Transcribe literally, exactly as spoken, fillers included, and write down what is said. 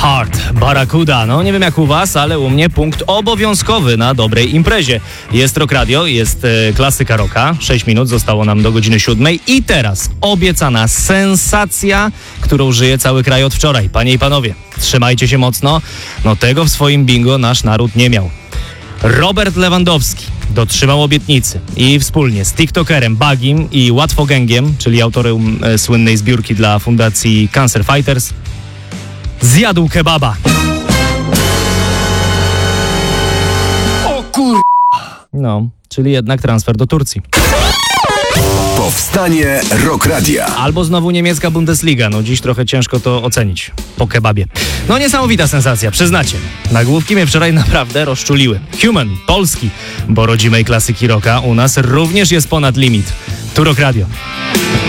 Heart, Barracuda. No nie wiem jak u was, ale u mnie punkt obowiązkowy na dobrej imprezie. Jest Rock Radio, jest e, klasyka rocka. sześć minut zostało nam do godziny siódmej. I teraz obiecana sensacja, którą żyje cały kraj od wczoraj. Panie i panowie, trzymajcie się mocno. No tego w swoim bingo nasz naród nie miał. Robert Lewandowski dotrzymał obietnicy i wspólnie z TikTokerem Bagim i Łatwogęgiem, czyli autorem e, słynnej zbiórki dla fundacji Cancer Fighters, zjadł kebaba. O kur... No, czyli jednak transfer do Turcji. Powstanie Rock Radia. Albo znowu niemiecka Bundesliga. No dziś trochę ciężko to ocenić po kebabie. No niesamowita sensacja, przyznacie. Nagłówki mnie wczoraj naprawdę rozczuliły. Human, polski, bo rodzimej klasyki rocka u nas również jest ponad limit. Tu Rock Radio.